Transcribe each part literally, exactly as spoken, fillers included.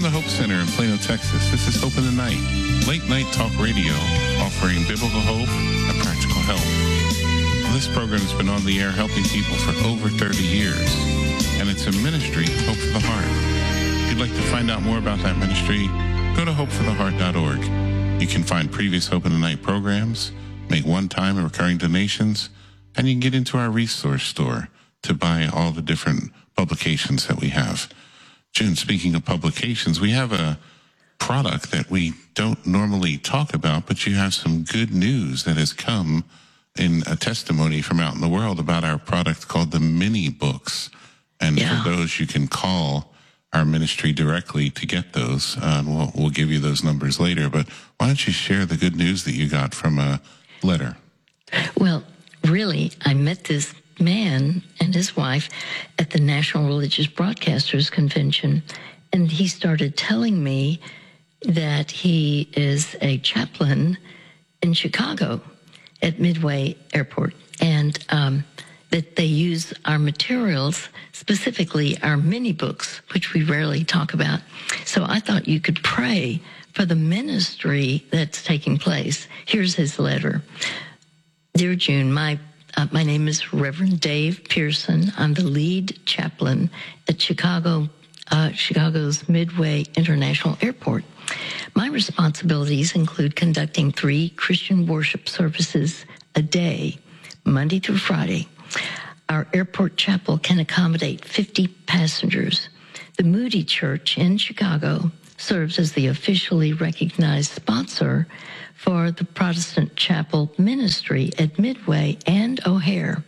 From the Hope Center in Plano, Texas, this is Hope in the Night, late night talk radio offering biblical hope and practical help. This program has been on the air helping people for over thirty years, and it's a ministry, Hope for the Heart. If you'd like to find out more about that ministry, go to hope for the heart dot org. You can find previous Hope in the Night programs, make one-time and recurring donations, and you can get into our resource store to buy all the different publications that we have. June, speaking of publications, we have a product that we don't normally talk about, but you have some good news that has come in a testimony from out in the world about our product called the Mini Books. And yeah. for those, you can call our ministry directly to get those. Uh, we'll, we'll give you those numbers later. But why don't you share the good news that you got from a letter? Well, really, I met this man and his wife at the National Religious Broadcasters Convention, and he started telling me that he is a chaplain in Chicago at Midway Airport, and um, that they use our materials, specifically our mini books, which we rarely talk about. So I thought you could pray for the ministry that's taking place. Here's his letter. Dear June, my Uh, my name is Reverend Dave Pearson. I'm the lead chaplain at Chicago, uh, Chicago's Midway International Airport. My responsibilities include conducting three Christian worship services a day, Monday through Friday. Our airport chapel can accommodate fifty passengers. The Moody Church in Chicago serves as the officially recognized sponsor for the Protestant Chapel Ministry at Midway and O'Hare.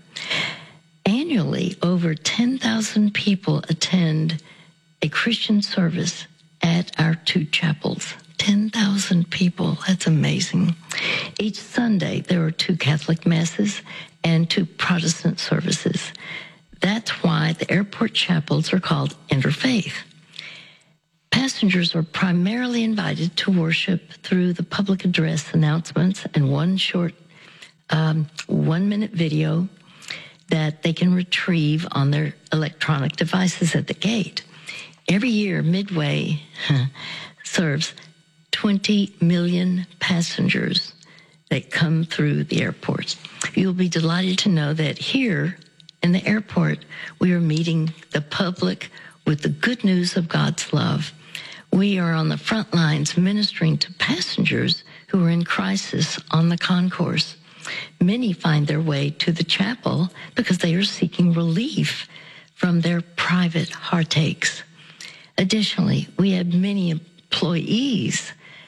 Annually, over ten thousand people attend a Christian service at our two chapels. ten thousand people, that's amazing. Each Sunday, there are two Catholic masses and two Protestant services. That's why the airport chapels are called interfaith. Passengers are primarily invited to worship through the public address announcements and one short um, one-minute video that they can retrieve on their electronic devices at the gate. Every year, Midway serves twenty million passengers that come through the airports. You'll be delighted to know that here in the airport, we are meeting the public with the good news of God's love. We are on the front lines ministering to passengers who are in crisis on the concourse. Many find their way to the chapel because they are seeking relief from their private heartaches. Additionally, we have many employees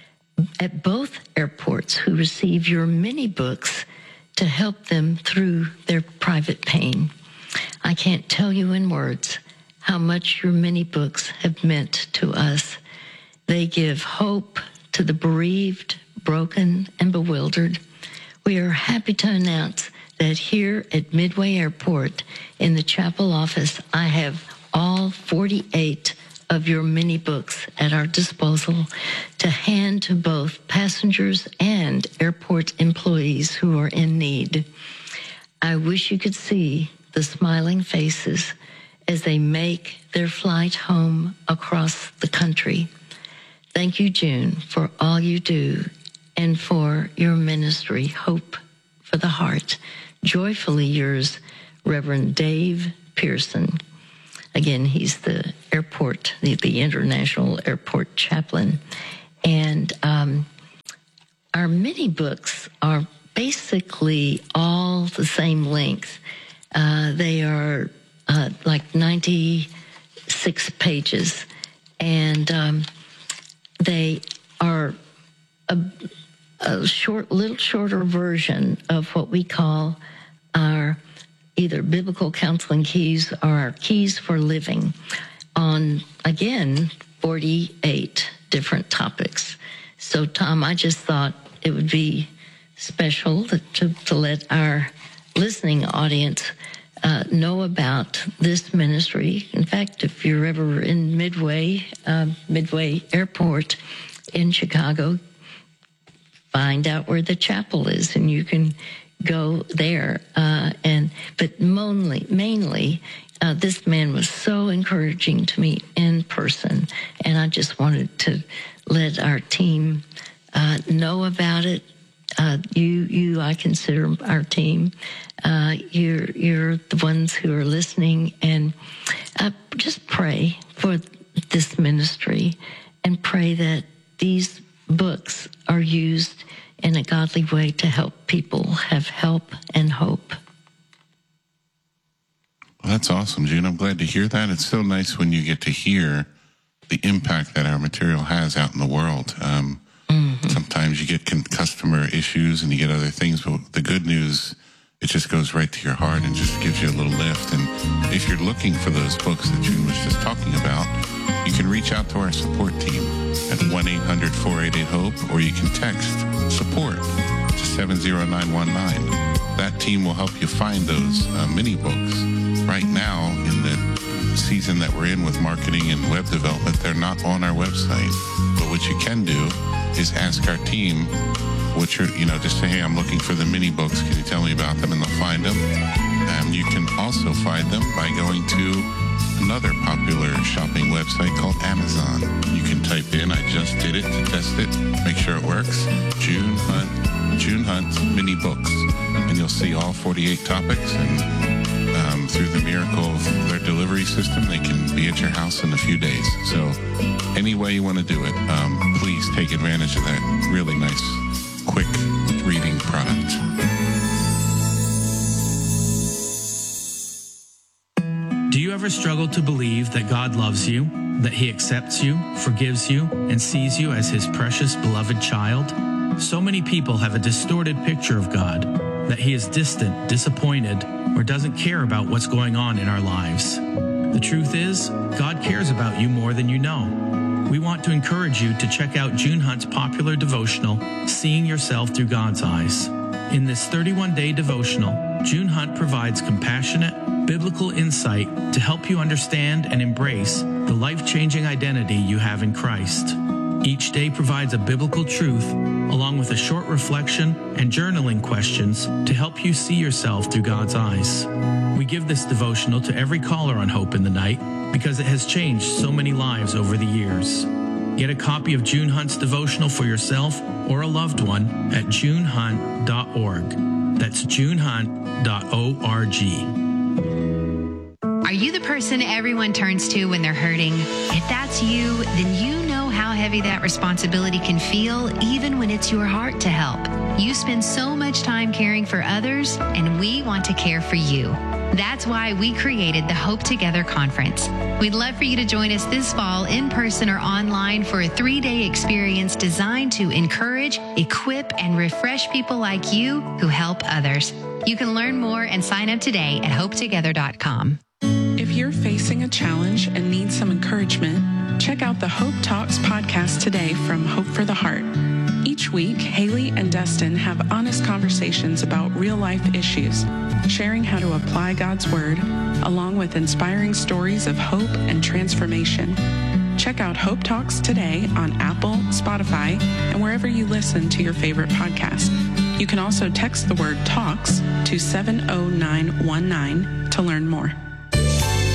at both airports who receive your mini books to help them through their private pain. I can't tell you in words how much your mini books have meant to us. They give hope to the bereaved, broken, and bewildered. We are happy to announce that here at Midway Airport, in the chapel office, I have all forty-eight of your mini books at our disposal to hand to both passengers and airport employees who are in need. I wish you could see the smiling faces as they make their flight home across the country. Thank you, June, for all you do and for your ministry, Hope for the Heart. Joyfully yours, Reverend Dave Pearson. Again, he's the airport, the, the International Airport Chaplain. And um, our mini books are basically all the same length. Uh, they are uh, like ninety-six pages. And um, they are a, a short, little shorter version of what we call our either biblical counseling keys or our keys for living on, again, forty-eight different topics. So, Tom, I just thought it would be special to, to, to let our listening audience uh, know about this ministry. In fact, if you're ever in Midway, uh, Midway Airport in Chicago, find out where the chapel is, and you can go there. Uh, and but mainly, mainly, uh, this man was so encouraging to me in person, and I just wanted to let our team uh, know about it. Uh, you, you, I consider our team. Uh, you're, you're the ones who are listening, and uh, just pray for this ministry, and pray that these books are used in a godly way to help people have help and hope. Well, that's awesome, June. I'm glad to hear that. It's so nice when you get to hear the impact that our material has out in the world. Um, mm-hmm. Sometimes you get con- customer issues and you get other things, but the good news, it just goes right to your heart and just gives you a little lift. And if you're looking for those books that June was just talking about, you can reach out to our support team at one eight hundred four eight eight HOPE, or you can text support to seven zero nine one nine. That team will help you find those uh, mini books. Right now, in the season that we're in with marketing and web development, they're not on our website. But what you can do is ask our team what you're, you know, just say, hey, I'm looking for the mini books. Can you tell me about them? And they'll find them. And you can also find them by going to another popular shopping website called Amazon. You can type in, I just did it to test it, make sure it works, June Hunt, June Hunt mini books. And you'll see all forty-eight topics, and um, through the miracle of their delivery system, they can be at your house in a few days. So any way you want to do it, um, please take advantage of that really nice, quick reading product. Do you ever struggle to believe that God loves you, that He accepts you, forgives you, and sees you as His precious, beloved child? So many people have a distorted picture of God, that He is distant, disappointed, or doesn't care about what's going on in our lives. The truth is, God cares about you more than you know. We want to encourage you to check out June Hunt's popular devotional, Seeing Yourself Through God's Eyes. In this thirty-one day devotional, June Hunt provides compassionate, biblical insight to help you understand and embrace the life-changing identity you have in Christ. Each day provides a biblical truth along with a short reflection and journaling questions to help you see yourself through God's eyes. We give this devotional to every caller on Hope in the Night because it has changed so many lives over the years. Get a copy of June Hunt's devotional for yourself or a loved one at june hunt dot org. That's june hunt dot org. Are you the person everyone turns to when they're hurting? If that's you, then you know how heavy that responsibility can feel, even when it's your heart to help. You spend so much time caring for others, and we want to care for you. That's why we created the Hope Together Conference. We'd love for you to join us this fall in person or online for a three-day experience designed to encourage, equip, and refresh people like you who help others. You can learn more and sign up today at hope together dot com. If you're facing a challenge and need some encouragement, check out the Hope Talks podcast today from Hope for the Heart. Each week, Haley and Dustin have honest conversations about real-life issues, sharing how to apply God's Word, along with inspiring stories of hope and transformation. Check out Hope Talks today on Apple, Spotify, and wherever you listen to your favorite podcast. You can also text the word TALKS to seven oh nine one nine to learn more.